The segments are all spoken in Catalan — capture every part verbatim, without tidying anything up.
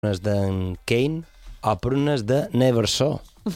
prunes d'en Kane o prunes de Neverso?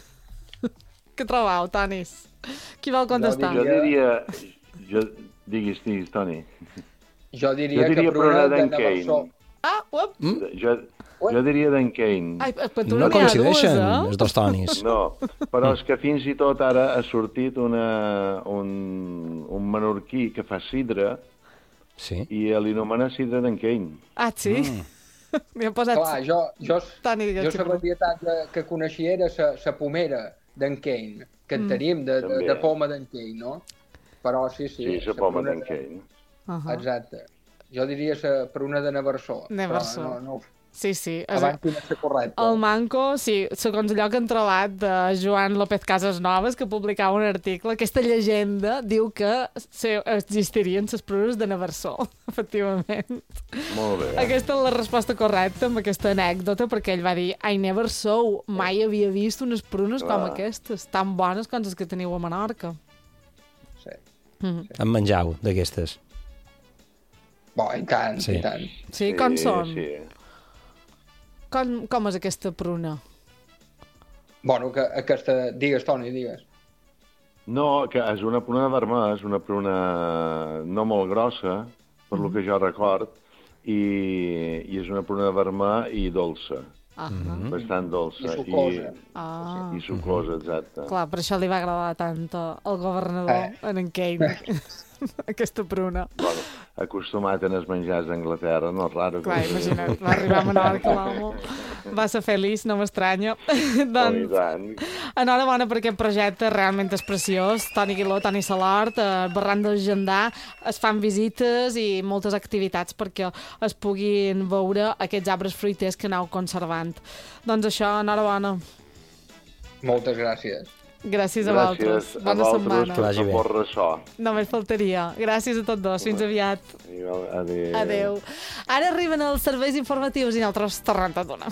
Què trobeu, Tonis? Qui vol contestar? Jo diria... Jo, diguis, diguis, Toni. Jo diria, jo diria que pruna d'en Neverso. Ah, uop. Mm? Jo, jo diria d'en Kane. Ai, però tu No no n'hi ha dues, coincideixen eh? els dos Tonis. No, però és que fins i tot ara ha sortit una, un, un menorquí que fa sidra Sí. i l'anomena sidra d'en Kane. Ah, sí? Mm. M'hi ha posat... Clar, jo, jo, Toni, jo la varietat que, que coneixia era la pomera d'en Kane, que en tenim de, de, de poma d'en Kane, no? Però sí, sí. Sí, la poma d'en Kane. Uh -huh. Exacte. Jo diria la pruna de Neverso. Neverso. Però no, no, Sí, sí. abans que no ser correcte. El manco, sí, segons allò que han trobat de Joan López Casasnovas, que publicava un article, aquesta llegenda diu que se, existirien les prunes de Neverso, efectivament. Molt bé. Aquesta és la resposta correcta amb aquesta anècdota, perquè ell va dir I never saw, mai havia vist unes prunes Clar. com aquestes, tan bones com les que teniu a Menorca. Sí. Mm. En menjau, d'aquestes. Bo, i tant, Sí. i tant. Sí, com són? Sí. Com, com és aquesta pruna? Bueno, que aquesta... Digues, Toni, digues. No, que és una pruna vermella, és una pruna no molt grossa, per lo que jo record, i, i és una pruna vermella i dolça, Ah, bastant dolça. I sucosa. ah. I, i sucosa, exacte. Clar, per això li va agradar tant al governador, Eh. en en Kane, aquesta pruna. Bueno, acostumat a els menjars d'Anglaterra, no és raro. Clar, que... imagina't, va arribar a Menorca, l'home. Va ser feliç, no m'estranya. Oh, i doncs, tant. enhorabona per aquest projecte, realment és preciós. Toni Guiló, Toni Salort, a Barran del Gendà es fan visites i moltes activitats perquè es puguin veure aquests arbres fruiters que aneu conservant. Doncs això, enhorabona. Moltes gràcies. Gràcies a Gràcies vosaltres. a Bona vosaltres setmana. Que vagi per bé. por ressò. Només faltaria. Gràcies a tots dos. Fins aviat. Adéu. Adeu. Ara arriben els serveis informatius i nosaltres tornem a donar.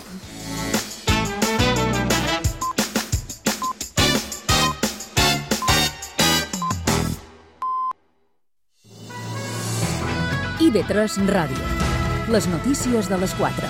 I V tres Ràdio. Les notícies de les quatre.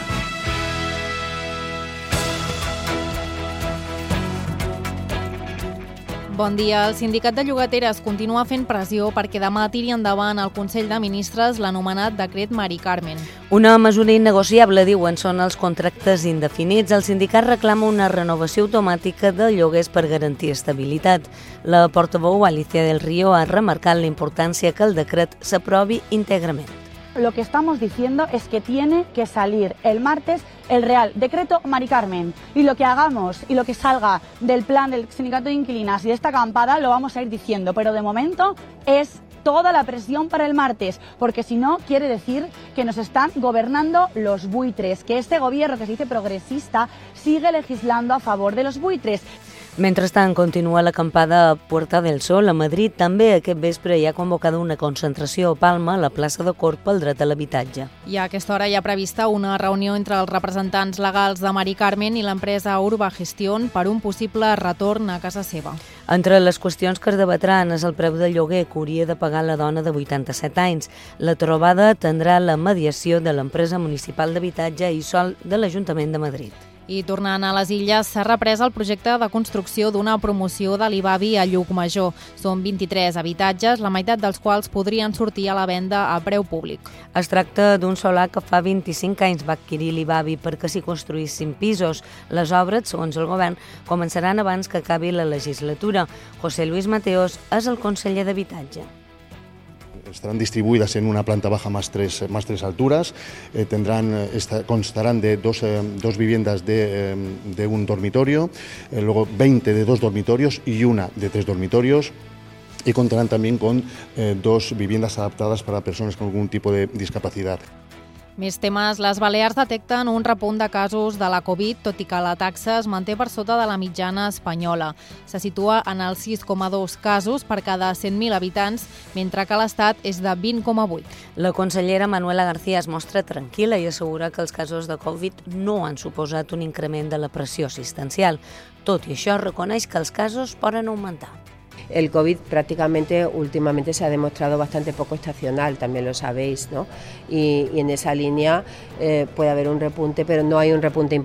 Bon dia. El sindicat de llogateres continua fent pressió perquè demà tiri endavant el Consell de Ministres l'anomenat decret Mari Carmen. Una mesura innegociable, diuen, són els contractes indefinits. El sindicat reclama una renovació automàtica de lloguers per garantir estabilitat. La portaveu Alicia del Río ha remarcat la importància que el decret s'aprovi íntegrament. Lo que estamos diciendo es que tiene que salir el martes el Real Decreto Mari Carmen, y lo que hagamos y lo que salga del plan del sindicato de inquilinas y de esta acampada lo vamos a ir diciendo, pero de momento es toda la presión para el martes, porque si no quiere decir que nos están gobernando los buitres, que este gobierno que se dice progresista sigue legislando a favor de los buitres. Mentrestant, continua l'acampada a Puerta del Sol, a Madrid. També aquest vespre hi ha convocada una concentració a Palma, a la plaça de Corp, pel dret a l'habitatge. I a aquesta hora hi ha prevista una reunió entre els representants legals de Mari Carmen i l'empresa Urba Gestión per un possible retorn a casa seva. Entre les qüestions que es debatran és el preu del lloguer que hauria de pagar la dona de vuitanta-set anys. La trobada tindrà la mediació de l'empresa municipal d'habitatge i sol de l'Ajuntament de Madrid. I tornant a les Illes, s'ha reprès el projecte de construcció d'una promoció de l'Ibavi a Llucmajor. Són vint-i-tres habitatges, la meitat dels quals podrien sortir a la venda a preu públic. Es tracta d'un solar que fa vint-i-cinc anys va adquirir l'Ibavi perquè s'hi construïssin pisos. Les obres, segons el govern, començaran abans que acabi la legislatura. José Luis Mateos és el conseller d'Habitatge. Estarán distribuidas en una planta baja más tres, más tres alturas, eh, tendrán, esta, constarán de dos, eh, dos viviendas de, eh, de un dormitorio, eh, luego veinte de dos dormitorios y una de tres dormitorios, y contarán también con eh, dos viviendas adaptadas para personas con algún tipo de discapacidad. Més temes. Les Balears detecten un repunt de casos de la Covid, tot i que la taxa es manté per sota de la mitjana espanyola. Se situa en els sis coma dos casos per cada cent mil habitants, mentre que l'Estat és de vint coma vuit. La consellera Manuela García es mostra tranquil·la i assegura que els casos de Covid no han suposat un increment de la pressió assistencial. Tot i això, reconeix que els casos poden augmentar. el COVID prácticamente últimamente se ha demostrado bastante poco estacional, también lo sabéis, ¿no? Y, y en esa línea eh, puede haber un repunte, pero no hay un repunte